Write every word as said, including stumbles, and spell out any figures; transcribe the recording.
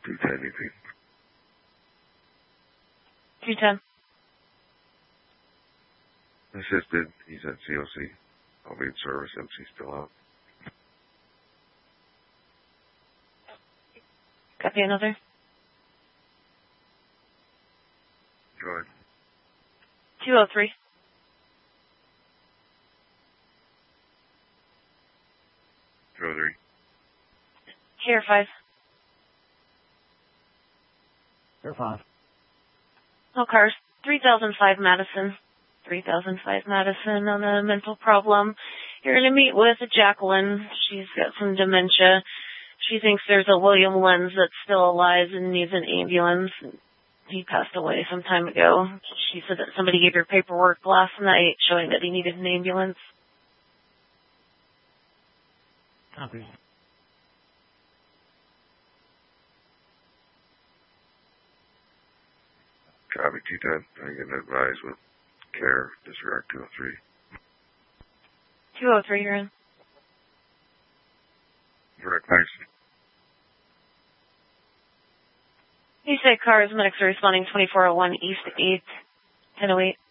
two ten E P. two ten. Assisted, he's at C O C. I'll be in service, M C still out. Copy another. Go ahead. two oh three. two oh three. Here, five. Here, five. No cars. three thousand five Madison. three thousand five Madison on a mental problem. You're going to meet with Jacqueline. She's got some dementia. She thinks there's a William Lenz that's still alive and needs an ambulance. He passed away some time ago. She said that somebody gave her paperwork last night showing that he needed an ambulance. Copy. Copy two ten. I get advised with care, disregard two oh three. two oh three, you're in. Direct, thanks. You say cars, medics are responding twenty-four oh one East eighth, ten oh eight.